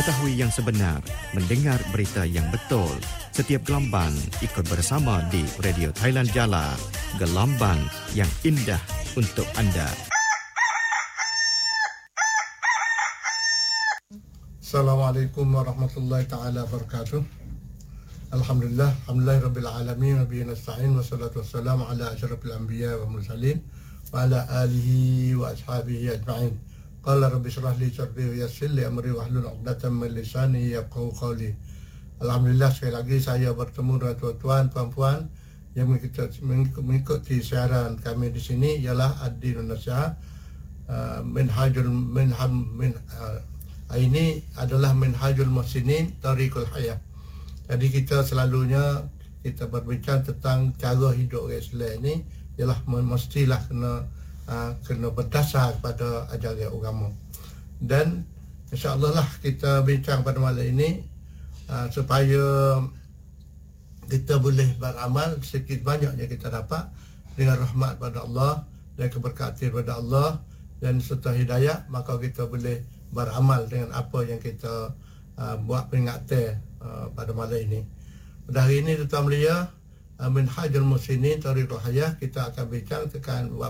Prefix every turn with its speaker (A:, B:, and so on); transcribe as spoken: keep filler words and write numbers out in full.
A: Mengetahui yang sebenar, mendengar berita yang betul. Setiap gelombang ikut bersama di Radio Thailand Jala. Gelombang yang indah untuk anda.
B: Assalamualaikum warahmatullahi taala wabarakatuh. Alhamdulillah, alhamdulillah rabbil alamin, nabiyina nasta'in wassalatu wassalamu ala asyrafil anbiya wa mursalin wa ala alihi wa ashabihi ajma'in. Qala rabbi shrah li sadri wa yassir li amri wahlul 'uqdatam min lisani yafqahu qawli. Alhamdulillah, sekali lagi saya bertemu dengan tuan-tuan, puan-puan yang mengikuti siaran kami di sini ialah Ad-Dinun Nasiha, uh, Minhajul Minham min uh, ini adalah Minhajul Muhsinin Tariqul Hayah. Jadi kita selalunya kita berbincang tentang cara hidup orang Islam ini ialah mestilah kena uh, kena berdasar pada ajaran agama. Dan insya-Allah lah kita bincang pada malam ini uh, supaya kita boleh beramal sedikit banyaknya kita dapat dengan rahmat pada Allah dan keberkatan pada Allah dan serta hidayah, maka kita boleh beramal dengan apa yang kita uh, buat peringatan uh, pada malam ini. Pada hari ini tuan mulia, uh, Minhajul Muhsinin Tariqul Hayah, kita akan bincang tekan